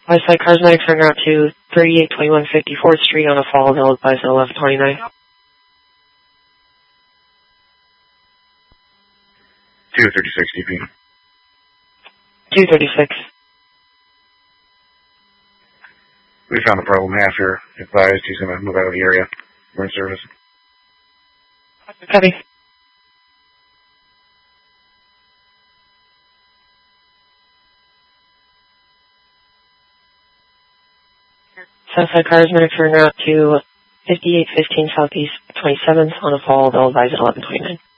Westside Cosmetics en route to 3821 54th Street on a fall, they'll advise at 11:29. 236 DP. 236. We found a problem half here. Advised he's going to move out of the area. We're in service. Copy. Southside Cosmetics en route to 5815 Southeast 27th on a fall, they'll advise at 11:29.